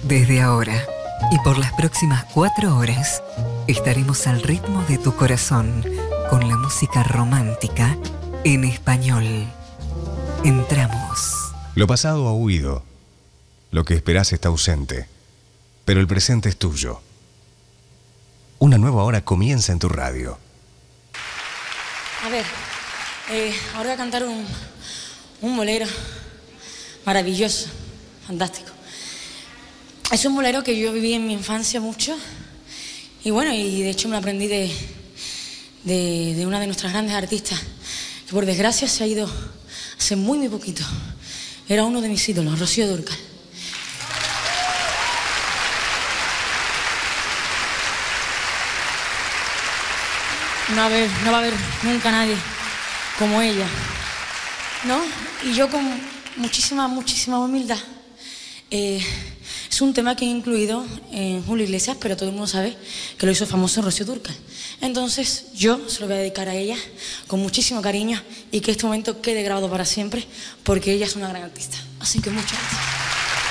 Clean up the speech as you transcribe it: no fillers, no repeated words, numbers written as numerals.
Desde ahora y por las próximas 4 horas estaremos al ritmo de tu corazón con la música romántica en español. Entramos. Lo pasado ha huido. Lo que esperás está ausente. Pero el presente es tuyo. Una nueva hora comienza en tu radio. A ver, ahora voy a cantar un bolero maravilloso, fantástico. Es un bolero que yo viví en mi infancia mucho y bueno, y de hecho me lo aprendí de una de nuestras grandes artistas que por desgracia se ha ido hace muy poquito. Era uno de mis ídolos, Rocío Dúrcal. No va a haber nunca nadie como ella, ¿no? Y yo con muchísima humildad. Es un tema que he incluido en Julio Iglesias, pero todo el mundo sabe que lo hizo famoso en Rocío Dúrcal. Entonces yo se lo voy a dedicar a ella con muchísimo cariño y que este momento quede grabado para siempre porque ella es una gran artista. Así que muchas gracias.